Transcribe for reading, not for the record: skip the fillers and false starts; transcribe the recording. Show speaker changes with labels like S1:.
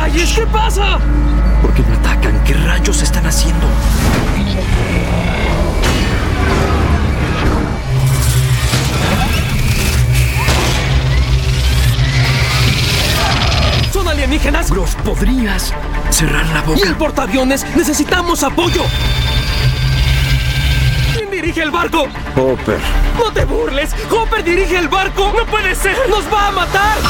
S1: calles! ¿Qué pasa?
S2: ¿Por qué no atacan? ¿Qué rayos están haciendo?
S1: ¿Son alienígenas?
S2: Groff, ¿podrías cerrar la boca?
S1: ¿Y el portaaviones? ¡Necesitamos apoyo! ¿Quién dirige el barco?
S2: Hopper.
S1: ¡No te burles! ¡Hopper dirige el barco! ¡No puede ser! ¡Nos va a matar!